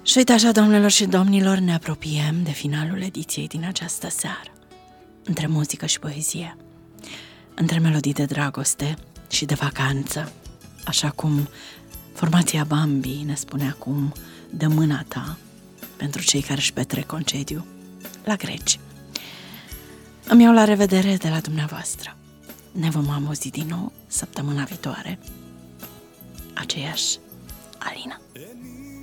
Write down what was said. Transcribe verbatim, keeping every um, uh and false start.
Și uite așa, doamnelor și domnilor, ne apropiem de finalul ediției din această seară. Între muzică și poezie, între melodii de dragoste și de vacanță, așa cum formația Bambi ne spune acum, dă mâna ta pentru cei care își petrec concediu la greci. Îmi iau la revedere de la dumneavoastră. Ne vom auzi din nou săptămâna viitoare. Aceeași Alina.